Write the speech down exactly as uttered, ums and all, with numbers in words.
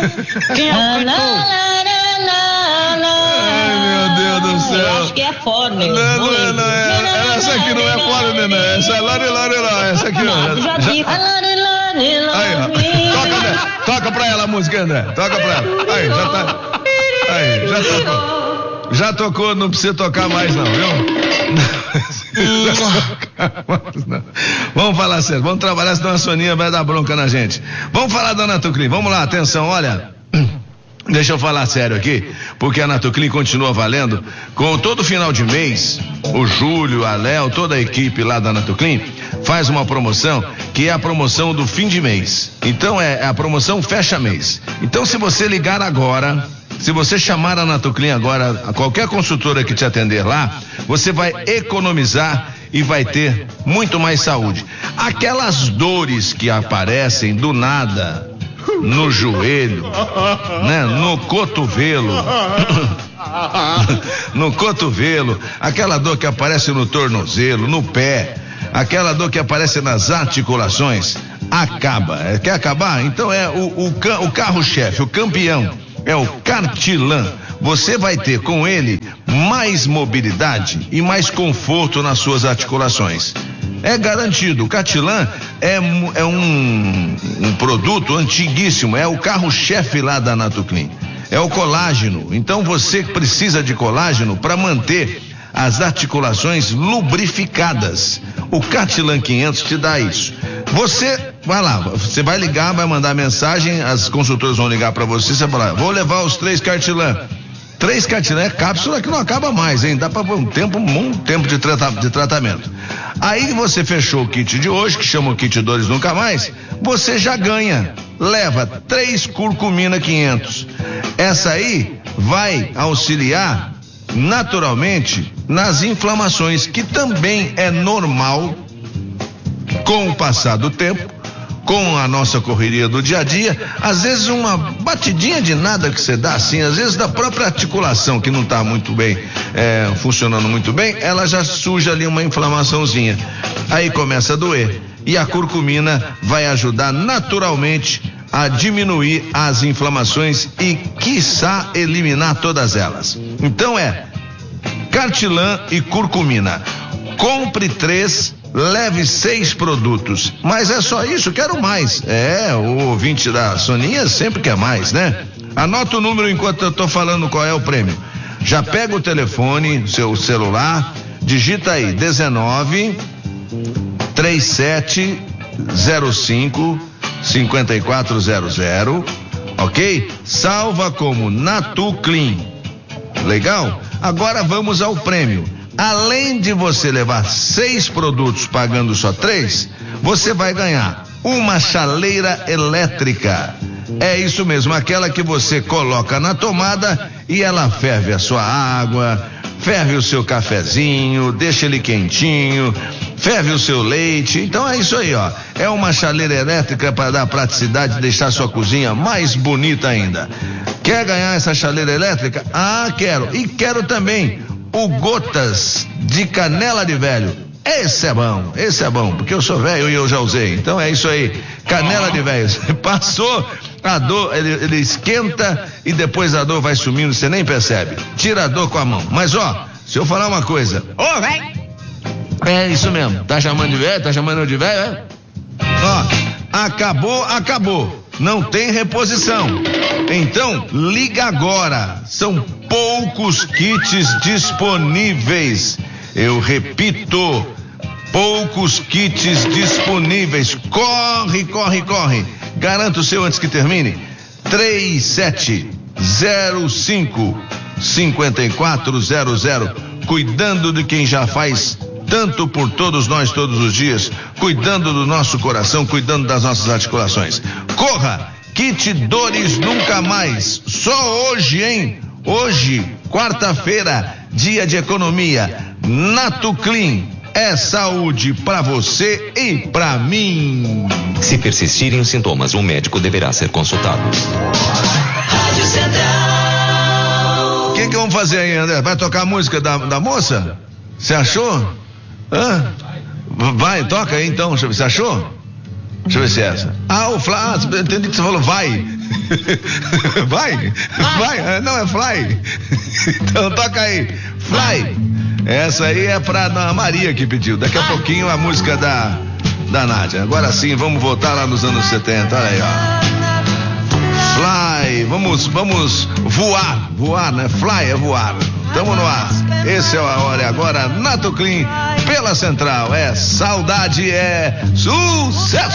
Quem é o cantor? Ai, meu Deus do céu. Eu acho que é fora, né? Não, não, não, é, essa aqui não é fora, né? Essa é Lari Lari lá, essa aqui não. Já digo. Aí, ó. Toca, André. Toca pra ela a música, André. Toca pra ela. Aí, já tá. Aí, já tocou. Já tocou, não precisa tocar mais, não, viu? Não. Vamos falar sério, vamos trabalhar, senão a Soninha vai dar bronca na gente. Vamos falar da Natuclean, vamos lá, atenção, olha. Deixa eu falar sério aqui, porque a Natuclean continua valendo. Com todo final de mês, o Júlio, a Léo, toda a equipe lá da Natuclean faz uma promoção que é a promoção do fim de mês. Então é a promoção fecha mês. Então se você ligar agora, se você chamar a Natuclean agora, a qualquer consultora que te atender lá, você vai economizar e vai ter muito mais saúde. Aquelas dores que aparecem do nada no joelho, né? No cotovelo, no cotovelo, aquela dor que aparece no tornozelo, no pé, aquela dor que aparece nas articulações, acaba. Quer acabar? Então é o, o, o carro-chefe, o campeão, é o Cartilan. Você vai ter com ele mais mobilidade e mais conforto nas suas articulações. É garantido. O Cartilan é, é um, um produto antiguíssimo, é o carro-chefe lá da Natuclean. É o colágeno. Então você precisa de colágeno para manter as articulações lubrificadas. O Cartilan quinhentos te dá isso. Você vai lá, você vai ligar, vai mandar mensagem, as consultoras vão ligar para você, você vai falar, vou levar os três Cartilan. Três Cartilan é cápsula que não acaba mais, hein? Dá para um tempo, um tempo de, trata, de tratamento. Aí você fechou o kit de hoje, que chama o kit Dores Nunca Mais, você já ganha. Leva três Curcumina quinhentos. Essa aí vai auxiliar naturalmente nas inflamações, que também é normal com o passar do tempo, com a nossa correria do dia a dia. Às vezes uma batidinha de nada que você dá assim, às vezes da própria articulação que não está muito bem, é, funcionando muito bem, ela já suja ali uma inflamaçãozinha, aí começa a doer, e a curcumina vai ajudar naturalmente a diminuir as inflamações e quiçá eliminar todas elas. Então é Cartilan e curcumina. Compre três, leve seis produtos. Mas é só isso, quero mais. É, o ouvinte da Soninha sempre quer mais, né? Anota o número enquanto eu tô falando qual é o prêmio. Já pega o telefone, seu celular, digita aí dezenove, trinta e sete, zero cinco, cinquenta e quatro zero zero, ok? Salva como Natuclean. Legal? Agora vamos ao prêmio. Além de você levar seis produtos pagando só três, você vai ganhar uma chaleira elétrica. É isso mesmo, aquela que você coloca na tomada e ela ferve a sua água, ferve o seu cafezinho, deixa ele quentinho, ferve o seu leite. Então é isso aí, ó. É uma chaleira elétrica para dar praticidade e deixar sua cozinha mais bonita ainda. Quer ganhar essa chaleira elétrica? Ah, quero. E quero também o Gotas de Canela de Velho. Esse é bom, esse é bom, porque eu sou velho e eu já usei. Então é isso aí, canela de velho. Passou a dor, ele, ele esquenta e depois a dor vai sumindo, você nem percebe. Tira a dor com a mão. Mas ó, se eu falar uma coisa, ô oh, velho, é isso mesmo, tá chamando de velho, tá chamando de velho, é? Ó, acabou, acabou. Não tem reposição. Então, liga agora. São poucos kits disponíveis. Eu repito, poucos kits disponíveis. Corre, corre, corre. Garanta o seu antes que termine. três sete zero cinco, cinco quatro zero zero. Cuidando de quem já faz tanto por todos nós todos os dias, cuidando do nosso coração, cuidando das nossas articulações. Corra! Kit Dores Nunca Mais. Só hoje, hein? Hoje, quarta-feira, dia de economia. Natuclean é saúde pra você e pra mim. Se persistirem os sintomas, um médico deverá ser consultado. Rádio Central. O que que vamos fazer aí, André? Vai tocar a música da, da moça? Você achou? Hã? Vai, toca aí então. Você achou? Deixa eu ver se é essa. Ah, o Fly. Ah, entendi que você falou vai. Vai? Vai? Não, é Fly. Então toca aí. Fly. Essa aí é pra Ana Maria que pediu. Daqui a pouquinho a música da, da Nádia. Agora sim, vamos voltar lá nos anos setenta. Olha aí, ó. Fly. Vamos, vamos voar. Voar, né? Fly é voar. Tamo no ar. Esse é a hora agora. Nato Clean pela Central. É saudade, é sucesso.